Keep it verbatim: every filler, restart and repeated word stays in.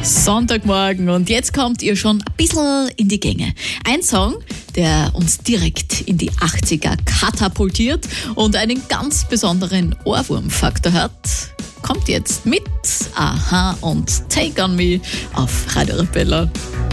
Sonntagmorgen und jetzt kommt ihr schon ein bisschen in die Gänge. Ein Song, der uns direkt in die achtziger katapultiert und einen ganz besonderen Ohrwurmfaktor hat, kommt jetzt mit Aha und Take on Me auf Radio Arabella.